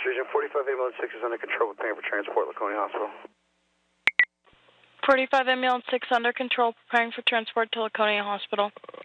Region 45 ambulance 6 is under control, preparing for transport, Laconia Hospital. 45 ambulance 6 under control, preparing for transport to Laconia Hospital.